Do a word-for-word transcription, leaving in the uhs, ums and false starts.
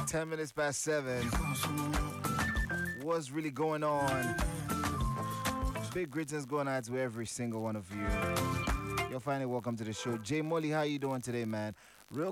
ten minutes past seven. What's really going on? Big greetings going out to every single one of you. You're finally welcome to the show. Jay Molly, how you doing today, man? Real